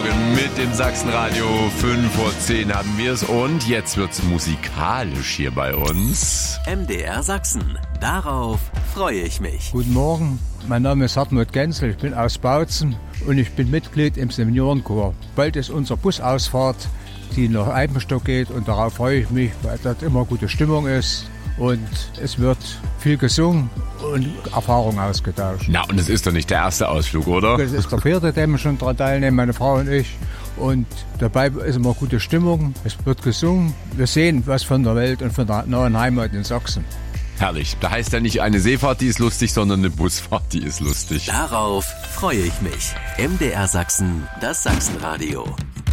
Morgen mit dem Sachsenradio. 5:10 haben wir es und jetzt wird's musikalisch hier bei uns. MDR Sachsen. Darauf freue ich mich. Guten Morgen, mein Name ist Hartmut Genzel, ich bin aus Bautzen und ich bin Mitglied im Seniorenchor. Bald ist unsere Busausfahrt, die nach Eibenstock geht und darauf freue ich mich, weil dort immer gute Stimmung ist. Und es wird viel gesungen und Erfahrung ausgetauscht. Na, und es ist doch nicht der erste Ausflug, oder? Das ist der vierte, der wir schon daran teilnehmen, meine Frau und ich. Und dabei ist immer gute Stimmung, es wird gesungen. Wir sehen was von der Welt und von der neuen Heimat in Sachsen. Herrlich. Da heißt ja nicht eine Seefahrt, die ist lustig, sondern eine Busfahrt, die ist lustig. Darauf freue ich mich. MDR Sachsen, das Sachsenradio.